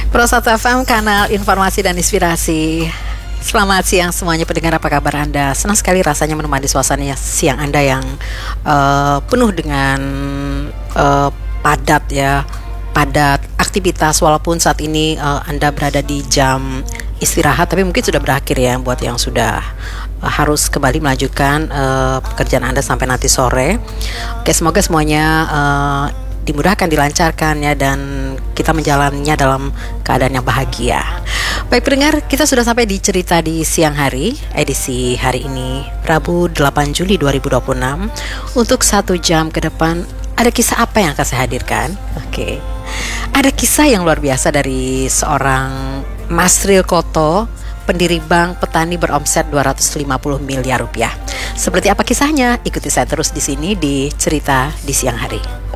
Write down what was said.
Pro 1 FM, kanal informasi dan inspirasi. Selamat siang semuanya pendengar, apa kabar Anda? Senang sekali rasanya menemani suasana siang Anda yang penuh dengan padat aktivitas. Walaupun saat ini Anda berada di jam istirahat, tapi mungkin sudah berakhir ya buat yang sudah harus kembali melanjutkan pekerjaan Anda sampai nanti sore. Oke, semoga semuanya dimudahkan, dilancarkan ya, dan kita menjalannya dalam keadaan yang bahagia. Baik pendengar, kita sudah sampai di cerita di siang hari, edisi hari ini Rabu 8 Juli 2026. Untuk 1 jam ke depan, ada kisah apa yang akan saya hadirkan? Oke. Ada kisah yang luar biasa dari seorang Mas Ril Koto, pendiri bank petani beromset 250 miliar rupiah. Seperti apa kisahnya? Ikuti saya terus di sini di cerita di siang hari.